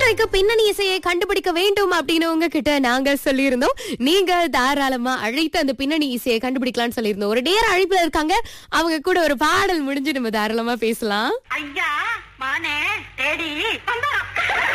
இன்றைக்கு பின்னணி இசையை கண்டுபிடிக்க வேண்டும் அப்படின்னு உங்ககிட்ட நாங்க சொல்லியிருந்தோம். நீங்க தாராளமா அழைத்து அந்த பின்னணி இசையை கண்டுபிடிக்கலாம்னு சொல்லியிருந்தோம். ஒரு நேர அழைப்புல இருக்காங்க, அவங்க கூட ஒரு பாடல் முடிஞ்சு நம்ம தாராளமா பேசலாம். ஐயா மானே தேடி